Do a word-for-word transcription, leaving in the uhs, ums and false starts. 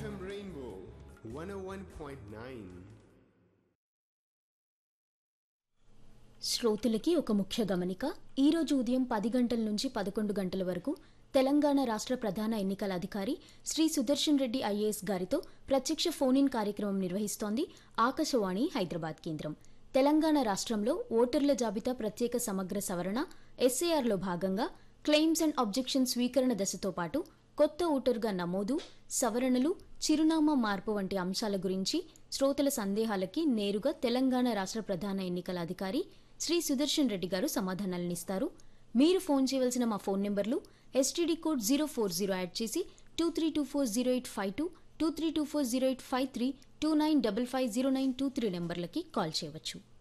FM rainbow one ఓ one point nine. శ్రోతలకి ఒక ముఖ్య గమనిక. ఈరోజు ఉదయం పది గంటల నుంచి పదకొండు గంటల వరకు తెలంగాణ రాష్ట్ర ప్రధాన ఎన్నికల అధికారి శ్రీ సుదర్శన్ రెడ్డి ఐఏఎస్ గారితో ప్రత్యక్ష ఫోన్ ఇన్ కార్యక్రమం నిర్వహిస్తోంది ఆకాశవాణి హైదరాబాద్ కేంద్రం. తెలంగాణ రాష్ట్రంలో ఓటర్ల జాబితా ప్రత్యేక సమగ్ర సవరణ ఎస్ఏఆర్లో భాగంగా క్లెయిమ్స్ అండ్ అబ్జెక్షన్ స్వీకరణ దశతో పాటు కొత్త ఓటరుగా నమోదు, సవరణలు, చిరునామా మార్పు వంటి అంశాల గురించి శ్రోతల సందేహాలకి నేరుగా తెలంగాణ రాష్ట్ర ప్రధాన ఎన్నికల అధికారి శ్రీ సుదర్శన్ రెడ్డి గారు సమాధానాలనిస్తారు. మీరు ఫోన్ చేయవలసిన మా ఫోన్ నెంబర్లు STD code zero four zero add చేసి two three two four zero eight five two, two three two four zero eight five three, two nine double five zero nine two three నెంబర్లకి call చేయవచ్చు.